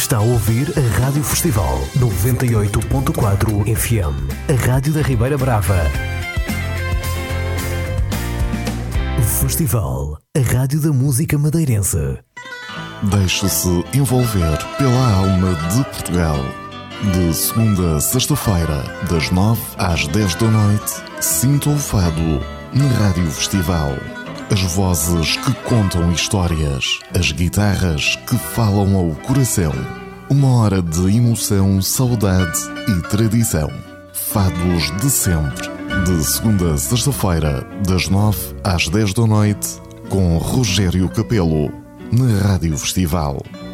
Está a ouvir a Rádio Festival 98.4 FM, a Rádio da Ribeira Brava. Festival, a Rádio da Música Madeirense. Deixe-se envolver pela alma de Portugal. De segunda a sexta-feira, das 9 às 10 da noite, sinta o fado na Rádio Festival. As vozes que contam histórias, as guitarras que falam ao coração. Uma hora de emoção, saudade e tradição. Fados de sempre. De segunda a sexta-feira, das 9 às 10 da noite, com Rogério Capelo, na Rádio Festival.